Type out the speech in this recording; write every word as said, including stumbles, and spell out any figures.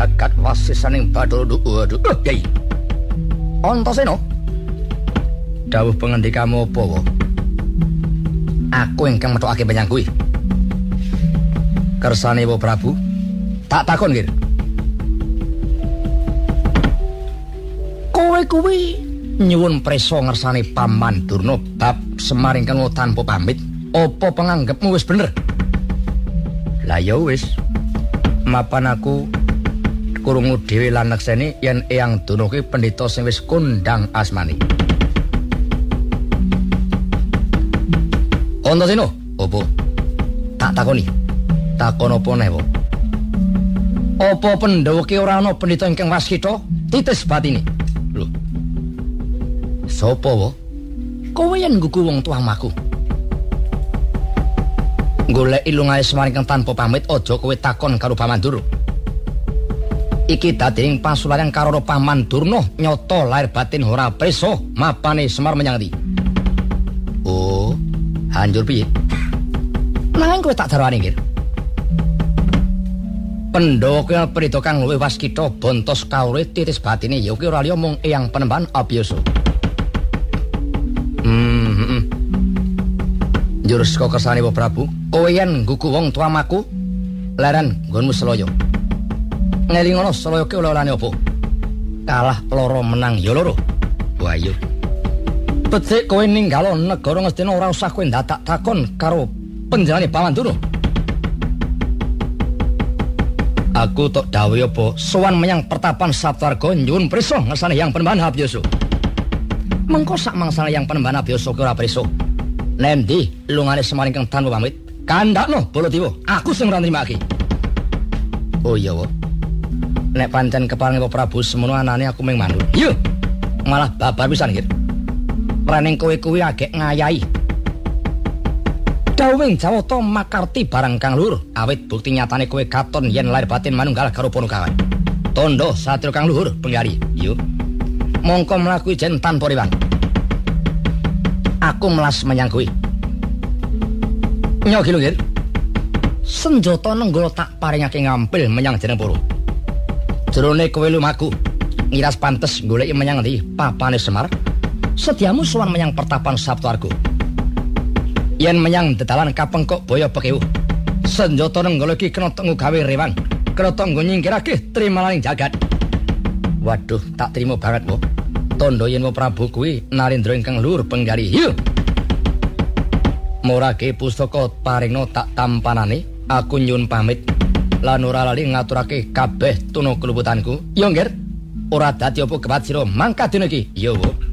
jagat wasisaning Bathara. Waduh, uh, Yai. Antasena. Dawuh pengendikamu apa, wa? Aku ingkang methukake menyang kuwi. Kersane wa Prabu? Tak takon nggih. Kowe kuwi nyuwun prisa ngersane Paman Durna bab Semar ingkang tanpa pamit. Apa penganggepmu wis bener? Lah ya wis. Mapan aku krungu dhewe lan nekseni yen Eyang Durna kuwi pendhita sing wis kondhang asmane. Antasena, opo? Tak takoni. Takon apa neh, Pak? Apa Pandhawa ki ora ana pendhita ingkang waskita titis batine? Lho. Sapa, Pak? Kowe yen nggugu wong tuamaku. Golek ilungahe Semar ingkang tanpa pamit aja kowe takon karo Paman Durna. Iki dadening pasulayan karo Paman Durna nyata lair batin ora prisa mapane Semar menyang ndi. Oh, hanjur piye? Nanging kowe tak darani nggih. Pandhawa kuwi pendhita kang luwih waskita bontos kawruh titis batine ya kuwi ora liya mung Eyang Panembahan Abiyasa. Hmm, heeh. Njur saka kersane Pak Prabu, kowe yen nggugu wong tuamaku, laran nggonmu Selaya. Ngelingono Selaya ki oleh-olehane apa? Kalah loro menang ya loro. Wah iya. Becik kowe ninggalo negara Ngastina ora usah kowe ndadak takon karo penjalane Paman Durna. Aku tok dawuh apa sowan menyang pertapan Saptarga nyuwun prisa ngersane Hyang Panembahan Abiyasa. Mengko sak mangsane Hyang Panembahan Abiyasa ki ora prisa. Nek ndi lungane Semar ingkang tanpa pamit? Kandhakno Baladewa, aku sing ora nrimake. Oh iya, Wa. Nek pancen keparing Pak Prabu semono anane aku mung manut. Yo. Malah babar pisan iki. Praning kowe kuwi agek ngayahi. Dawing Jawata makarti barang kang luhur, awit bukti nyatane kowe katon yen lair batin manunggal karo Ponokawan. Tondo satria kang luhur penggari. Yo. Mongko mlaku ijen tanpa rewang. Aku melas menyang kowe. Nyogi lho, Nggih. Senjata nenggala tak paringake ngampil menyang jeneng para. Jerone kowe lumaku. Ngiras pantes goleki menyang ndi papane Semar. Sediamu sowan menyang pertapan Saptarga. Yen menyang dedalan kapengkok boyo pekewu. Senjata nenggala iki kena tenggo gawe rewang. Kena tenggo nyingkirake trimalaning jagat. Waduh, tak trimo banget, Wo. Tondo yen Pak Prabu kuwi narendra ingkang luhur penggali. Yo. Morake pustaka paringna tak tampanane, aku nyuwun pamit lan ora lali ngaturake kabeh tuna keluputanku. Yo, Nggih. Ora dadi apa kepat sira mangkat dina iki. Yo, Wo.